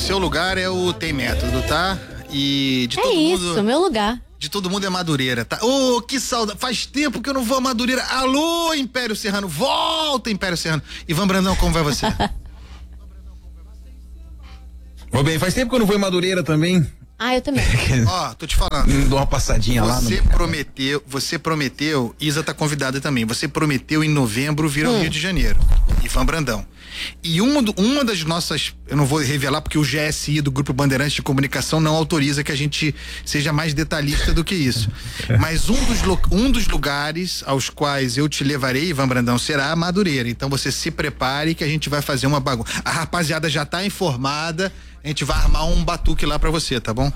seu lugar é o Tem Método, tá? E de todo mundo... isso, meu lugar. De todo mundo é Madureira, tá? Ô, que saudade. Faz tempo que eu não vou a Madureira. Alô, Império Serrano. Volta, Império Serrano. Ivan Brandão, como vai você? Vou bem, faz tempo que eu não vou em Madureira também. Eu também. Ó, tô te falando. Dou uma passadinha lá. Você prometeu, Isa tá convidada também, você prometeu em novembro vir ao Rio de Janeiro. Ivan Brandão. E uma das nossas, eu não vou revelar porque o GSI do Grupo Bandeirantes de Comunicação não autoriza que a gente seja mais detalhista do que isso. Mas um dos lugares aos quais eu te levarei, Ivan Brandão, será a Madureira. Então você se prepare que a gente vai fazer uma bagunça. A rapaziada já tá informada, a gente vai armar um batuque lá pra você, tá bom?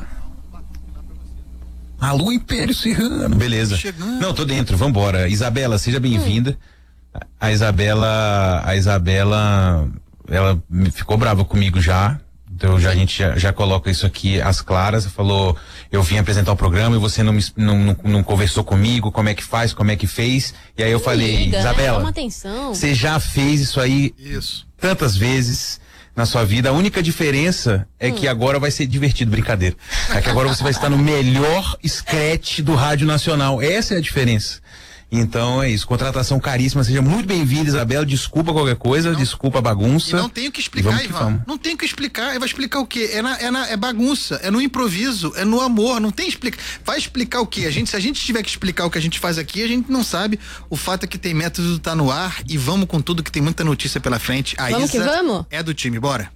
Alô, Império Serrano. Beleza. Chegando. Não, tô dentro, vambora. Isabela, seja bem-vinda. A Isabela, ela ficou brava comigo já. Então a gente já coloca isso aqui às claras. Falou, eu vim apresentar o programa e você não conversou comigo, como é que faz, como é que fez. E aí eu falei, Isabela, Toma atenção. você já fez isso aí tantas vezes na sua vida. A única diferença é que agora vai ser divertido, brincadeira. É que agora você vai estar no melhor scratch do Rádio Nacional. Essa é a diferença. Então é isso, contratação caríssima, seja muito bem-vinda, Isabela, desculpa qualquer coisa, desculpa a bagunça. E não tenho que explicar, Ivan, não tenho que explicar, vai explicar o quê? É bagunça, é no improviso, é no amor, não tem explicar, vai explicar o quê? Se a gente tiver que explicar o que a gente faz aqui, a gente não sabe, o fato é que Tem Método tá no ar e vamos com tudo que tem muita notícia pela frente. A vamos Isa que vamos? É do time, bora.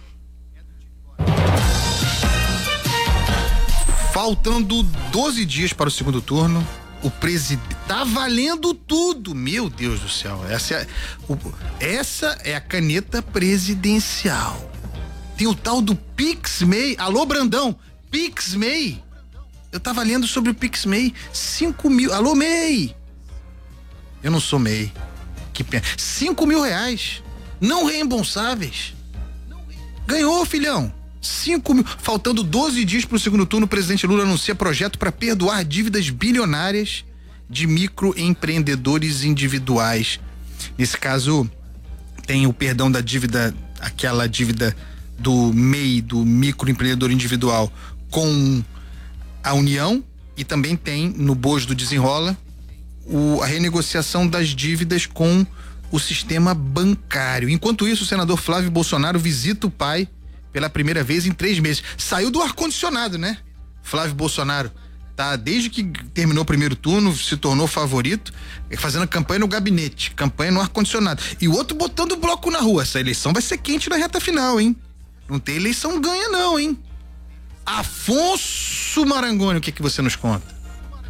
Faltando 12 dias para o segundo turno, o presidente tá valendo tudo, meu Deus do céu, essa é a caneta presidencial. Tem o tal do PixMEI. Alô, Brandão, PixMEI. Eu tava lendo sobre o PixMEI, 5 mil, alô, MEI. Eu não sou MEI, que pena. 5 mil reais, não reembolsáveis. Ganhou, filhão. 5 mil, faltando 12 dias para o segundo turno, o presidente Lula anuncia projeto para perdoar dívidas bilionárias de microempreendedores individuais. Nesse caso, tem o perdão da dívida, aquela dívida do MEI, do microempreendedor individual, com a União, e também tem no bojo do Desenrola a renegociação das dívidas com o sistema bancário. Enquanto isso, o senador Flávio Bolsonaro visita o pai pela primeira vez em 3 meses. Saiu do ar-condicionado, né? Flávio Bolsonaro tá, desde que terminou o primeiro turno, se tornou favorito, fazendo campanha no gabinete, campanha no ar-condicionado. E o outro botando o bloco na rua. Essa eleição vai ser quente na reta final, hein? Não tem eleição ganha não, hein? Afonso Marangoni, o que você nos conta?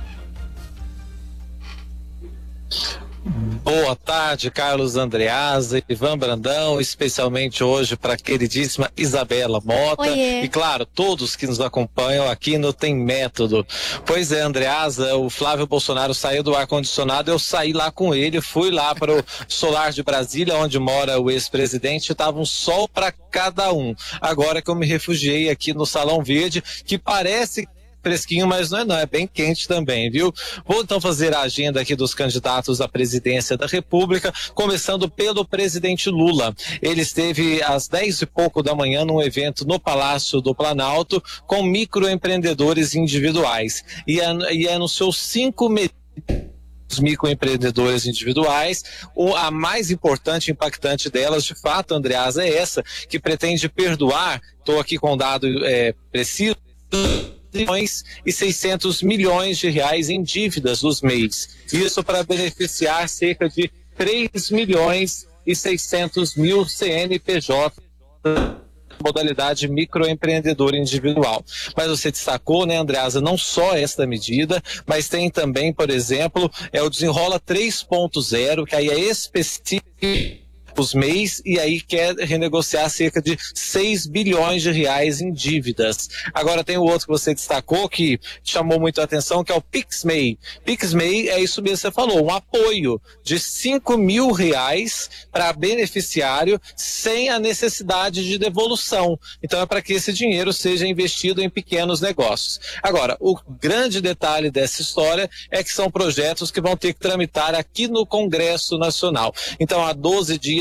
Boa tarde, Carlos Andreasa, Ivan Brandão, especialmente hoje para a queridíssima Isabela Mota. Oiê. E claro, todos que nos acompanham aqui no Tem Método. Pois é, Andreasa, o Flávio Bolsonaro saiu do ar-condicionado, eu saí lá com ele, fui lá para o Solar de Brasília, onde mora o ex-presidente, estava um sol para cada um. Agora que eu me refugiei aqui no Salão Verde, que parece fresquinho, mas não, é bem quente também, viu? Vou então fazer a agenda aqui dos candidatos à presidência da República, começando pelo presidente Lula. Ele esteve às 10 e pouco da manhã num evento no Palácio do Planalto com microempreendedores individuais e anunciou 5 os microempreendedores individuais. A mais importante e impactante delas, de fato, Andreasa, é essa, que pretende perdoar, estou aqui com o dado preciso, e 600 milhões de reais em dívidas dos MEIs. Isso para beneficiar cerca de 3 milhões e 600 mil CNPJ modalidade microempreendedor individual. Mas você destacou, né, Andreasa, não só esta medida, mas tem também, por exemplo, o Desenrola 3.0, que aí é específico os MEIs, e aí quer renegociar cerca de 6 bilhões de reais em dívidas. Agora tem o outro que você destacou, que chamou muito a atenção, que é o PixMEI. PixMEI é isso mesmo que você falou, um apoio de 5 mil reais para beneficiário sem a necessidade de devolução. Então é para que esse dinheiro seja investido em pequenos negócios. Agora, o grande detalhe dessa história é que são projetos que vão ter que tramitar aqui no Congresso Nacional. Então há 12 dias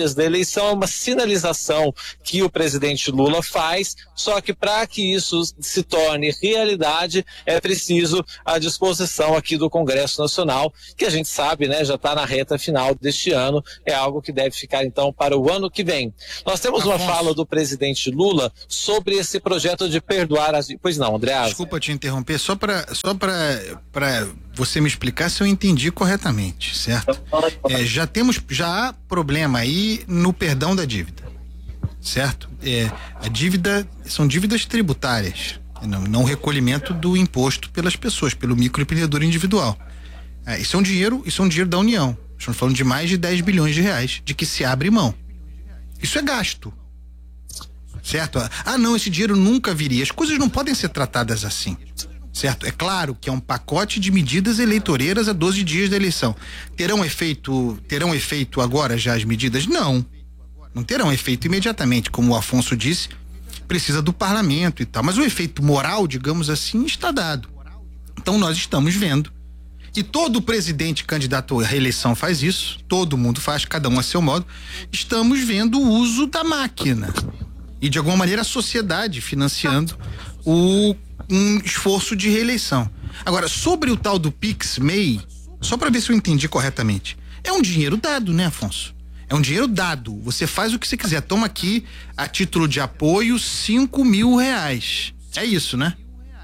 dias da eleição, é uma sinalização que o presidente Lula faz, só que para que isso se torne realidade, é preciso a disposição aqui do Congresso Nacional, que a gente sabe, né, já está na reta final deste ano, é algo que deve ficar então para o ano que vem. Nós temos uma fala do presidente Lula sobre esse projeto de perdoar as... Pois não, Andreasa? Desculpa te interromper, só para você me explicar se eu entendi corretamente, certo? Já há problema aí no perdão da dívida, certo? A dívida, são dívidas tributárias, não recolhimento do imposto pelas pessoas, pelo microempreendedor individual. Isso é um dinheiro da União. Estamos falando de mais de 10 bilhões de reais, de que se abre mão. Isso é gasto, certo? Não, esse dinheiro nunca viria. As coisas não podem ser tratadas assim, certo? É claro que é um pacote de medidas eleitoreiras a 12 dias da eleição. Terão efeito agora já as medidas? Não terão efeito imediatamente, como o Afonso disse, precisa do parlamento e tal, mas o efeito moral, digamos assim, está dado. Então nós estamos vendo, e todo presidente candidato à reeleição faz isso, todo mundo faz, cada um a seu modo, estamos vendo o uso da máquina e de alguma maneira a sociedade financiando um esforço de reeleição. Agora, sobre o tal do PicMEI, só para ver se eu entendi corretamente, é um dinheiro dado, né, Afonso? É um dinheiro dado, você faz o que você quiser, toma aqui a título de apoio 5 mil reais, é isso, né?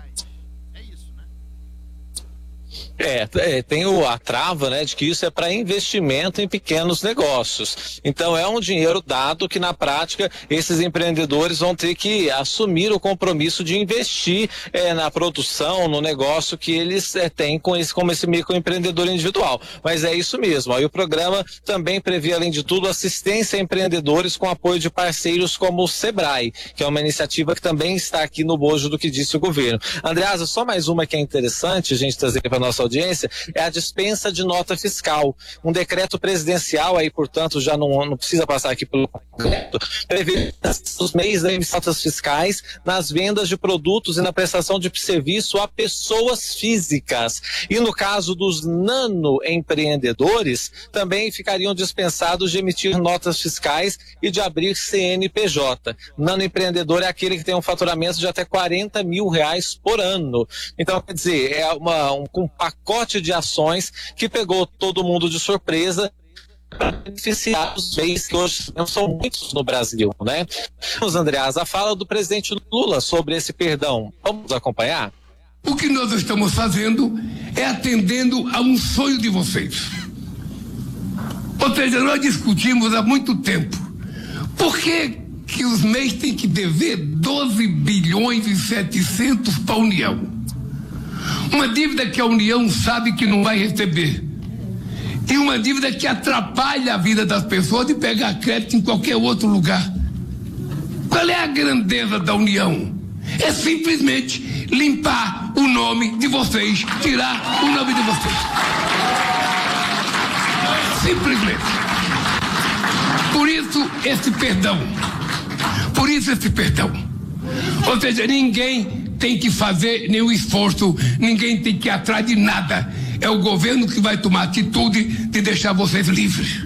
Tem a trava, né, de que isso é para investimento em pequenos negócios. Então é um dinheiro dado que na prática esses empreendedores vão ter que assumir o compromisso de investir na produção, no negócio que eles têm como esse microempreendedor individual. Mas é isso mesmo. Aí o programa também prevê, além de tudo, assistência a empreendedores com apoio de parceiros como o Sebrae, que é uma iniciativa que também está aqui no bojo do que disse o governo. Andreasa, só mais uma que é interessante a gente trazer para nossa audiência, é a dispensa de nota fiscal. Um decreto presidencial aí, portanto, já não precisa passar aqui pelo Congresso, prevê os meios de notas fiscais nas vendas de produtos e na prestação de serviço a pessoas físicas. E no caso dos nanoempreendedores, também ficariam dispensados de emitir notas fiscais e de abrir CNPJ. Nanoempreendedor é aquele que tem um faturamento de até 40 mil reais por ano. Então, quer dizer, é um pacote de ações que pegou todo mundo de surpresa para beneficiar os meios que hoje são muitos no Brasil, né? Vamos, Andreasa, a fala do presidente Lula sobre esse perdão. Vamos acompanhar? O que nós estamos fazendo é atendendo a um sonho de vocês. Ou seja, nós discutimos há muito tempo. Por que os MEIs têm que dever 12 bilhões e 700 para a União? Uma dívida que a União sabe que não vai receber. E uma dívida que atrapalha a vida das pessoas de pegar crédito em qualquer outro lugar. Qual é a grandeza da União? É simplesmente limpar o nome de vocês, tirar o nome de vocês. Simplesmente. Por isso esse perdão. Ou seja, ninguém tem que fazer nenhum esforço, ninguém tem que ir atrás de nada. É o governo que vai tomar atitude de deixar vocês livres.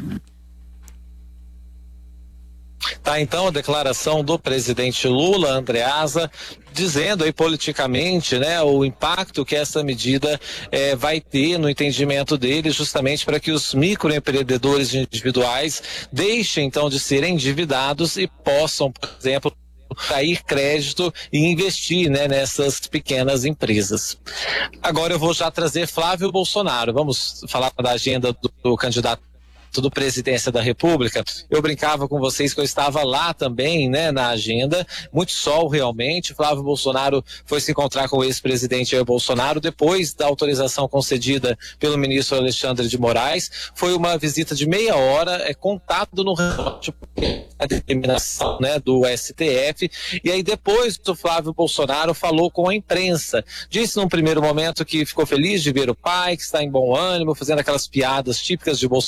Tá, então, a declaração do presidente Lula, Andreasa, dizendo aí politicamente, né, o impacto que essa medida vai ter no entendimento dele, justamente para que os microempreendedores individuais deixem, então, de serem endividados e possam, por exemplo, sair crédito e investir, né, nessas pequenas empresas. Agora eu vou já trazer Flávio Bolsonaro. Vamos falar da agenda do candidato do Presidência da República. Eu brincava com vocês que eu estava lá também, né, na agenda, muito sol realmente. Flávio Bolsonaro foi se encontrar com o ex-presidente Jair Bolsonaro depois da autorização concedida pelo ministro Alexandre de Moraes. Foi uma visita de meia hora, contado no relógio a determinação, né, do STF, e aí depois o Flávio Bolsonaro falou com a imprensa. Disse num primeiro momento que ficou feliz de ver o pai, que está em bom ânimo, fazendo aquelas piadas típicas de Bolsonaro. Ele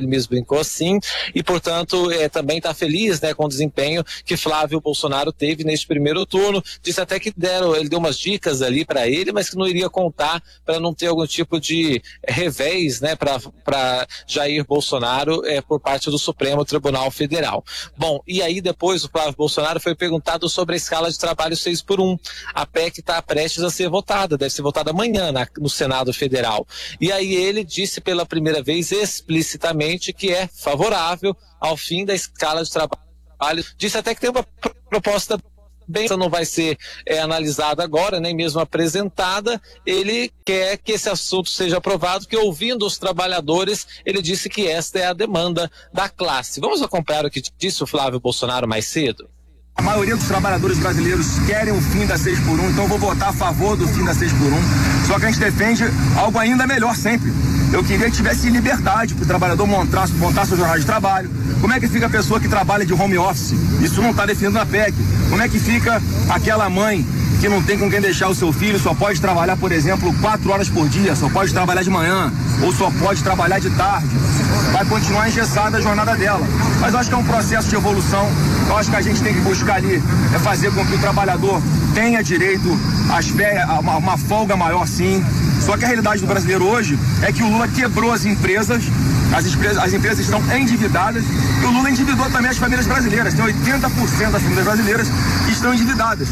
ele mesmo brincou assim, e portanto também está feliz, né, com o desempenho que Flávio Bolsonaro teve neste primeiro turno. Disse até que ele deu umas dicas ali para ele, mas que não iria contar para não ter algum tipo de revés, né, para Jair Bolsonaro por parte do Supremo Tribunal Federal. Bom, e aí depois o Flávio Bolsonaro foi perguntado sobre a escala de trabalho 6x1. A PEC está prestes a ser votada, deve ser votada amanhã no Senado Federal. E aí ele disse pela primeira vez explicitamente que é favorável ao fim da escala de trabalho. Disse até que tem uma proposta bem, não vai ser analisada agora, nem mesmo apresentada. Ele quer que esse assunto seja aprovado, porque ouvindo os trabalhadores, ele disse que esta é a demanda da classe. Vamos acompanhar o que disse o Flávio Bolsonaro mais cedo? A maioria dos trabalhadores brasileiros querem o fim da 6x1, então eu vou votar a favor do fim da 6x1. Só que a gente defende algo ainda melhor sempre. Eu queria que tivesse liberdade para o trabalhador montar seu jornal de trabalho. Como é que fica a pessoa que trabalha de home office? Isso não está definido na PEC. Como é que fica aquela mãe que não tem com quem deixar o seu filho, só pode trabalhar, por exemplo, 4 horas por dia, só pode trabalhar de manhã, ou só pode trabalhar de tarde? Vai continuar engessada a jornada dela. Mas eu acho que é um processo de evolução. Eu acho que a gente tem que buscar ali fazer com que o trabalhador tenha direito a uma folga maior, sim. Só que a realidade do brasileiro hoje é que o Lula quebrou as empresas empresas estão endividadas, e o Lula endividou também as famílias brasileiras. Tem 80% das famílias brasileiras que estão endividadas.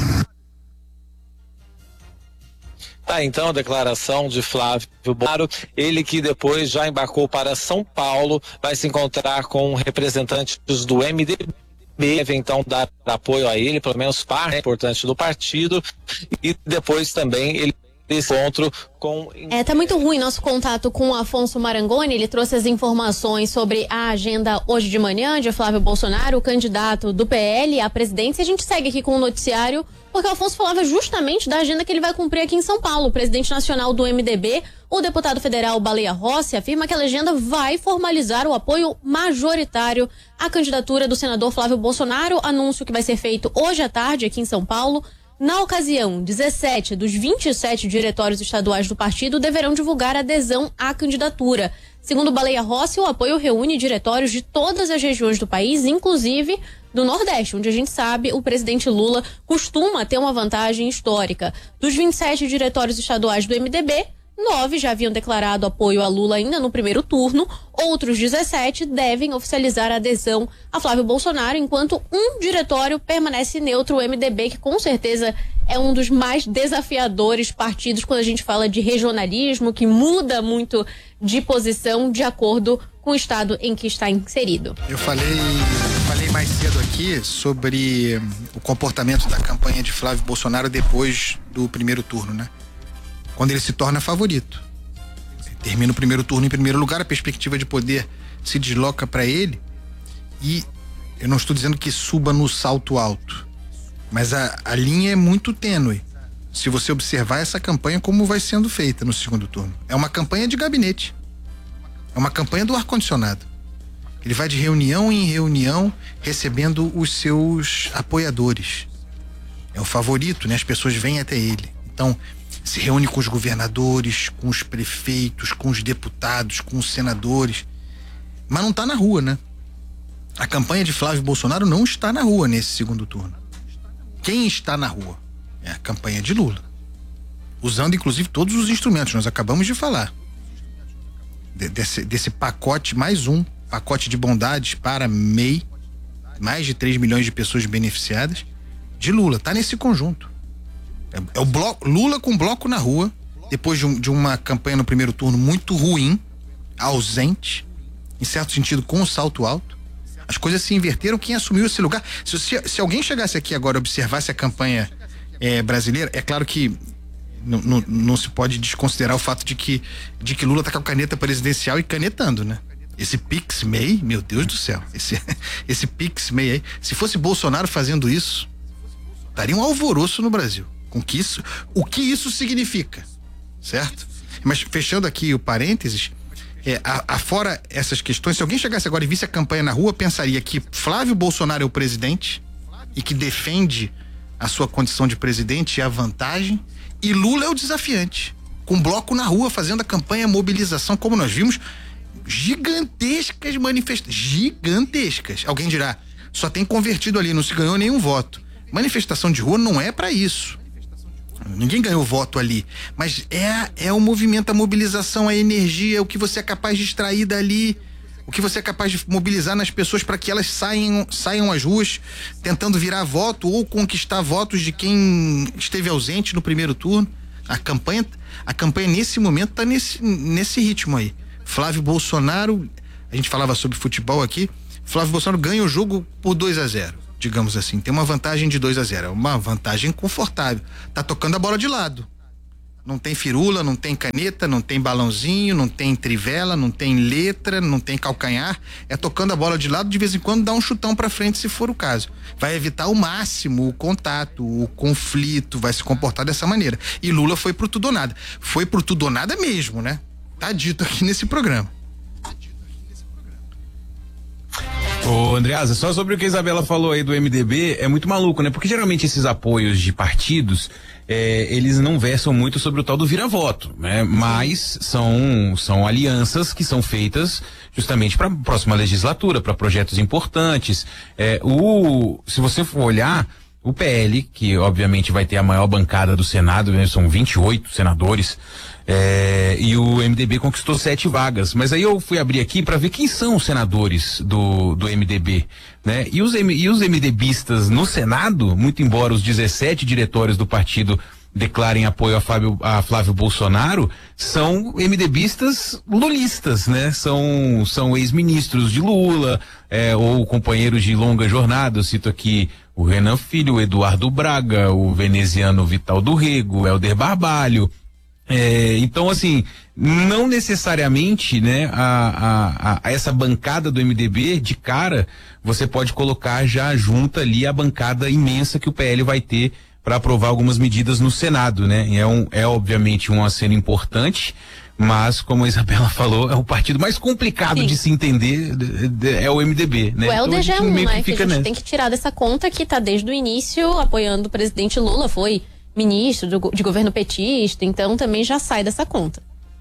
Tá, então a declaração de Flávio Bolsonaro, ele que depois já embarcou para São Paulo, vai se encontrar com representantes do MDB, deve então dar apoio a ele, pelo menos parte importante do partido, e depois também ele encontro com... Tá muito ruim nosso contato com o Afonso Marangoni. Ele trouxe as informações sobre a agenda hoje de manhã de Flávio Bolsonaro, o candidato do PL à presidência. A gente segue aqui com o noticiário, porque o Afonso falava justamente da agenda que ele vai cumprir aqui em São Paulo. O presidente nacional do MDB, o deputado federal Baleia Rossi, afirma que a legenda vai formalizar o apoio majoritário à candidatura do senador Flávio Bolsonaro, anúncio que vai ser feito hoje à tarde aqui em São Paulo. Na ocasião, 17 dos 27 diretórios estaduais do partido deverão divulgar adesão à candidatura. Segundo Baleia Rossi, o apoio reúne diretórios de todas as regiões do país, inclusive do Nordeste, onde a gente sabe o presidente Lula costuma ter uma vantagem histórica. Dos 27 diretórios estaduais do MDB, 9 já haviam declarado apoio a Lula ainda no primeiro turno, outros 17 devem oficializar a adesão a Flávio Bolsonaro, enquanto um diretório permanece neutro, o MDB, que com certeza é um dos mais desafiadores partidos quando a gente fala de regionalismo, que muda muito de posição de acordo com o estado em que está inserido. Eu falei mais cedo aqui sobre o comportamento da campanha de Flávio Bolsonaro depois do primeiro turno, né? Quando ele se torna favorito. Ele termina o primeiro turno em primeiro lugar, a perspectiva de poder se desloca para ele, e eu não estou dizendo que suba no salto alto, mas a linha é muito tênue. Se você observar essa campanha como vai sendo feita no segundo turno. É uma campanha de gabinete. É uma campanha do ar-condicionado. Ele vai de reunião em reunião recebendo os seus apoiadores. É o favorito, né? As pessoas vêm até ele. Então, se reúne com os governadores, com os prefeitos, com os deputados, com os senadores, mas não está na rua, né? A campanha de Flávio Bolsonaro não está na rua nesse segundo turno. Quem está na rua é a campanha de Lula, usando inclusive todos os instrumentos. Nós acabamos de falar desse pacote, mais um pacote de bondades para MEI, mais de 3 milhões de pessoas beneficiadas, de Lula. Tá nesse conjunto. É o bloco, Lula com bloco na rua, depois de uma campanha no primeiro turno muito ruim, ausente, em certo sentido com um salto alto. As coisas se inverteram. Quem assumiu esse lugar, se alguém chegasse aqui agora e observasse a campanha brasileira, é claro que não se pode desconsiderar o fato de que Lula tá com a caneta presidencial e canetando, né? Esse PIX-MEI, meu Deus do céu, esse PIX-MEI aí, se fosse Bolsonaro fazendo isso, daria um alvoroço no Brasil. O que isso significa, certo? Mas fechando aqui o parênteses, afora essas questões, se alguém chegasse agora e visse a campanha na rua, pensaria que Flávio Bolsonaro é o presidente e que defende a sua condição de presidente e a vantagem, e Lula é o desafiante, com bloco na rua fazendo a campanha, mobilização, como nós vimos Gigantescas manifestações. Gigantescas. Alguém dirá, só tem convertido ali, não se ganhou nenhum voto. Manifestação de rua não é para isso. Ninguém ganhou voto ali. Mas é o movimento, a mobilização, a energia, o que você é capaz de extrair dali, o que você é capaz de mobilizar nas pessoas para que elas saiam às ruas tentando virar voto ou conquistar votos de quem esteve ausente no primeiro turno. A campanha nesse momento tá nesse ritmo aí. Flávio Bolsonaro, a gente falava sobre futebol aqui, Flávio Bolsonaro ganha o jogo por 2-0, digamos assim, tem uma vantagem de 2-0, é uma vantagem confortável, tá tocando a bola de lado, não tem firula, não tem caneta, não tem balãozinho, não tem trivela, não tem letra, não tem calcanhar, é tocando a bola de lado, de vez em quando dá um chutão pra frente se for o caso, vai evitar ao máximo o contato, o conflito, vai se comportar dessa maneira. E Lula foi pro tudo ou nada, foi pro tudo ou nada mesmo, né? Tá dito aqui nesse programa. Ô, Andreasa, só sobre o que a Isabela falou aí do MDB, é muito maluco, né? Porque geralmente esses apoios de partidos, eles não versam muito sobre o tal do vira-voto, né? Mas são alianças que são feitas justamente para a próxima legislatura, para projetos importantes. Se você for olhar, o PL, que obviamente vai ter a maior bancada do Senado, né? São 28 senadores, e o MDB conquistou 7 vagas, mas aí eu fui abrir aqui para ver quem são os senadores do MDB, né? E os MDBistas no Senado, muito embora os 17 diretórios do partido declarem apoio a Flávio Bolsonaro, são MDBistas lulistas, né? São ex-ministros de Lula, ou companheiros de longa jornada. Eu cito aqui o Renan Filho, o Eduardo Braga, o veneziano Vital do Rego, o Helder Barbalho. Então, assim, não necessariamente, né, a essa bancada do MDB, de cara, você pode colocar já junta ali a bancada imensa que o PL vai ter para aprovar algumas medidas no Senado, né? É obviamente um aceno importante, mas como a Isabela falou, é o partido mais complicado de se entender, é o MDB, né? O Helder já é um, né? Que a gente tem que nessa. tirar dessa conta que tá desde o início apoiando o presidente Lula, foi ministro de governo petista, então também já sai dessa conta.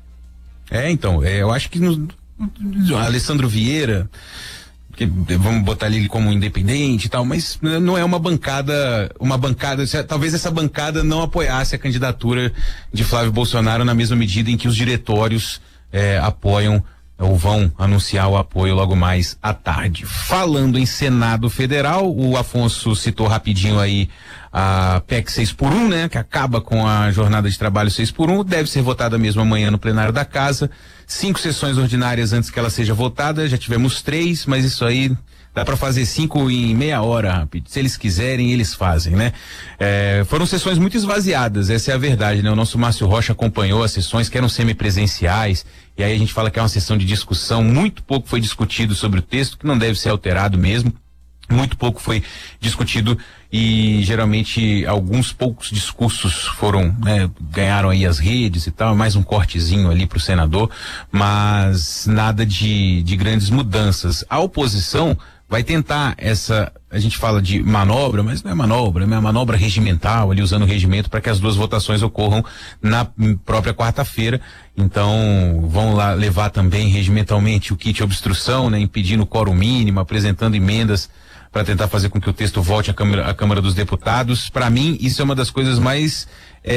Então, eu acho que Alessandro Vieira, que vamos botar ele como independente e tal, mas não é uma bancada, talvez essa bancada não apoiasse a candidatura de Flávio Bolsonaro na mesma medida em que os diretórios apoiam ou vão anunciar o apoio logo mais à tarde. Falando em Senado Federal, o Afonso citou rapidinho aí a PEC 6x1, né? Que acaba com a jornada de trabalho 6x1, deve ser votada mesmo amanhã no plenário da casa. 5 sessões ordinárias antes que ela seja votada, já tivemos 3, mas isso aí dá para fazer 5 em meia hora, rápido. Se eles quiserem, eles fazem, né? Foram sessões muito esvaziadas, essa é a verdade, né? O nosso Márcio Rocha acompanhou as sessões que eram semipresenciais, e aí a gente fala que é uma sessão de discussão, muito pouco foi discutido sobre o texto, que não deve ser alterado mesmo. Muito pouco foi discutido e geralmente alguns poucos discursos foram, né, ganharam aí as redes e tal, mais um cortezinho ali pro senador, mas nada de grandes mudanças. A oposição vai tentar a gente fala de manobra, mas não é manobra, é uma manobra regimental, ali usando o regimento para que as 2 votações ocorram na própria quarta-feira. Então, vão lá levar também regimentalmente o kit obstrução, né, impedindo o quórum mínimo, apresentando emendas para tentar fazer com que o texto volte à Câmara dos Deputados. Para mim, isso é uma das coisas mais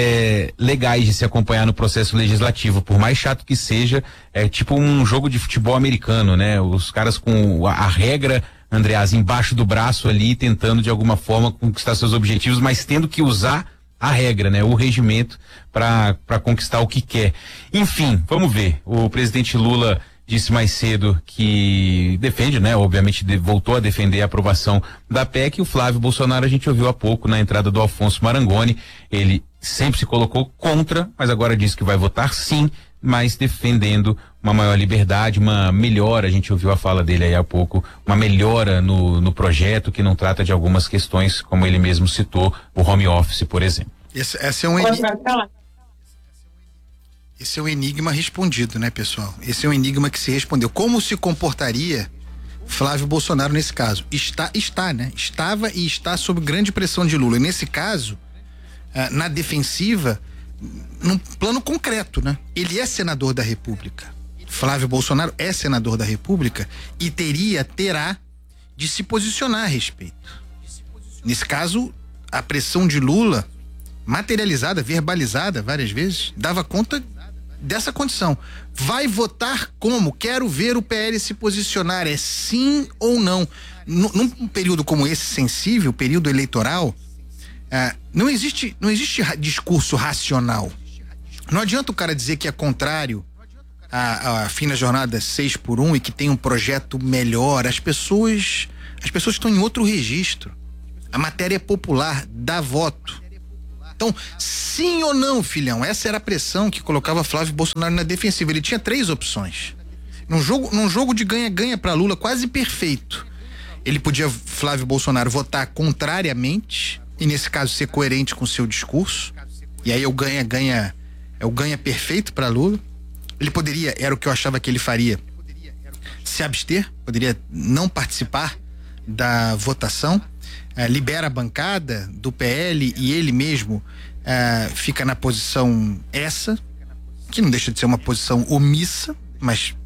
legais de se acompanhar no processo legislativo, por mais chato que seja, é tipo um jogo de futebol americano, né? Os caras com a regra, Andreas, embaixo do braço ali, tentando de alguma forma conquistar seus objetivos, mas tendo que usar a regra, né? O regimento para conquistar o que quer. Enfim, vamos ver. O presidente Lula disse mais cedo que defende, né? Obviamente voltou a defender a aprovação da PEC. E o Flávio Bolsonaro, a gente ouviu há pouco na entrada do Alfonso Marangoni, ele sempre se colocou contra, mas agora diz que vai votar sim, mas defendendo uma maior liberdade, uma melhora, a gente ouviu a fala dele aí há pouco, uma melhora no projeto que não trata de algumas questões, como ele mesmo citou, o home office, por exemplo. Esse é um enigma respondido, né, pessoal? Esse é um enigma que se respondeu. Como se comportaria Flávio Bolsonaro nesse caso? Está, né? Estava e está sob grande pressão de Lula. E nesse caso, na defensiva, num plano concreto, né? Ele é senador da República. Flávio Bolsonaro é senador da República e terá de se posicionar a respeito. Nesse caso, a pressão de Lula, materializada, verbalizada várias vezes, dava conta dessa condição. Vai votar como? Quero ver o PL se posicionar, é sim ou não. Num período como esse sensível, período eleitoral, não existe discurso racional. Não adianta o cara dizer que é contrário a fim da jornada 6x1 e que tem um projeto melhor. As pessoas estão em outro registro. A matéria é popular, dá voto. Então, sim ou não, filhão? Essa era a pressão que colocava Flávio Bolsonaro na defensiva. Ele tinha 3 opções. Num jogo de ganha-ganha para Lula, quase perfeito. Ele podia, Flávio Bolsonaro, votar contrariamente e, nesse caso, ser coerente com o seu discurso. E aí é o ganha perfeito para Lula. Ele poderia, era o que eu achava que ele faria, se abster, poderia não participar da votação, libera a bancada do PL e ele mesmo fica na posição essa, que não deixa de ser uma posição omissa, mas